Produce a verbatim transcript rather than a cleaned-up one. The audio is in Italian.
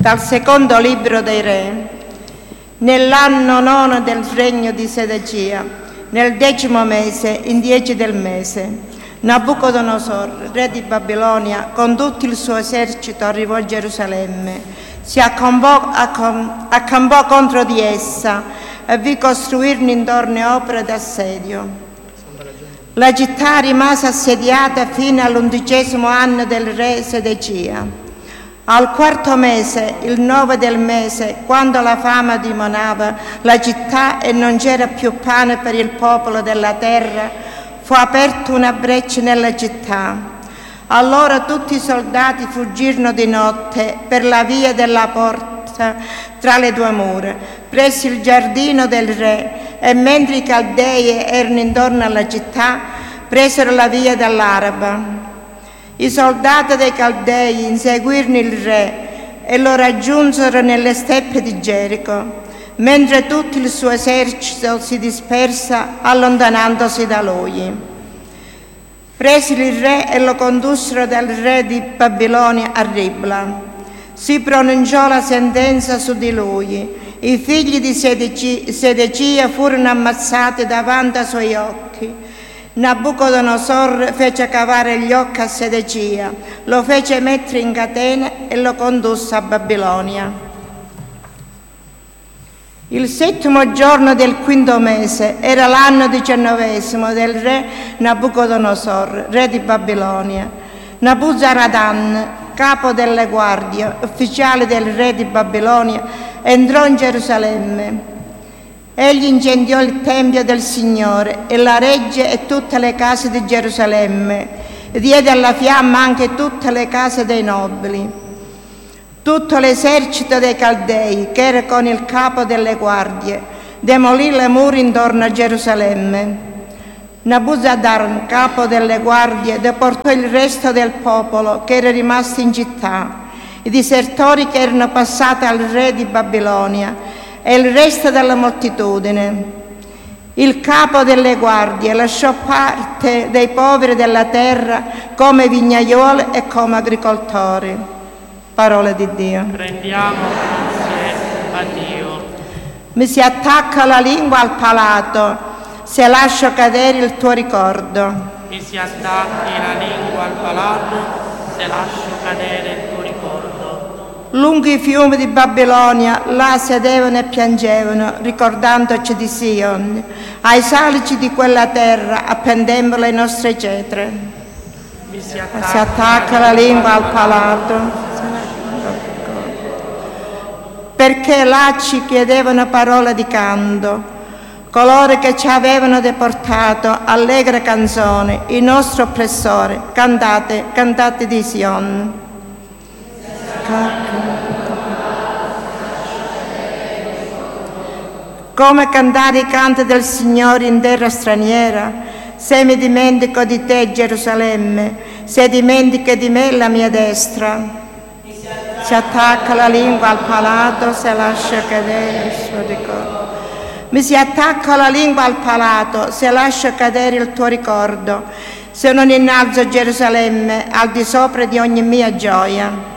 Dal secondo libro dei Re. Nell'anno nono del regno di Sedecia, nel decimo mese, in dieci del mese, Nabucodonosor, re di Babilonia, con tutto il suo esercito arrivò a Gerusalemme, si accampò, accampò contro di essa e vi costruirono intorno opere d'assedio. La città rimase assediata fino all'undicesimo anno del re Sedecia. Al quarto mese, il nove del mese, quando la fame dimonava la città e non c'era più pane per il popolo della terra, fu aperta una breccia nella città. Allora tutti i soldati fuggirono di notte per la via della porta tra le due mura, presso il giardino del re, e mentre i Caldei erano intorno alla città, presero la via dell'Araba. I soldati dei Caldei inseguirono il re e lo raggiunsero nelle steppe di Gerico, mentre tutto il suo esercito si dispersa allontanandosi da lui. Presero il re e lo condussero dal re di Babilonia a Ribla. Si pronunciò la sentenza su di lui. I figli di Sedecia furono ammazzati davanti ai suoi occhi. Nabucodonosor fece cavare gli occhi a Sedecia, lo fece mettere in catene e lo condusse a Babilonia. Il settimo giorno del quinto mese era l'anno diciannovesimo del re Nabucodonosor, re di Babilonia. Nabuzaradan, capo delle guardie, ufficiale del re di Babilonia, entrò in Gerusalemme. Egli incendiò il Tempio del Signore e la regge e tutte le case di Gerusalemme, e diede alla fiamma anche tutte le case dei nobili. Tutto l'esercito dei Caldei, che era con il capo delle guardie, demolì le mura intorno a Gerusalemme. Nabuzaradan, capo delle guardie, deportò il resto del popolo che era rimasto in città, i disertori che erano passati al re di Babilonia, e il resto della moltitudine. Il capo delle guardie lasciò parte dei poveri della terra come vignaioli e come agricoltori. Parole di Dio. Rendiamo grazie a Dio. Mi si attacca la lingua al palato se lascio cadere il tuo ricordo. Mi si attacchi la lingua al palato se lascio cadere il tuo ricordo. Lungo i fiumi di Babilonia, là sedevano e piangevano, ricordandoci di Sion. Ai salici di quella terra appendemmo le nostre cetre. Mi si attacca, si attacca la lingua al palato, perché là ci chiedevano parole di canto. Coloro che ci avevano deportato, allegre canzone, i nostri oppressori, cantate, cantate di Sion. Come cantare i canti del Signore in terra straniera? Se mi dimentico di te, Gerusalemme, se dimentichi di me la mia destra. Si attacca la lingua al palato, se lascia cadere il suo ricordo. Mi si attacca la lingua al palato, se lascia cadere il tuo ricordo, se non innalzo Gerusalemme al di sopra di ogni mia gioia.